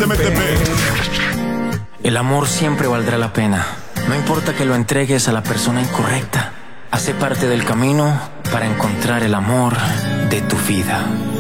El amor siempre valdrá la pena. No importa que lo entregues a la persona incorrecta. Hace parte del camino para encontrar el amor de tu vida.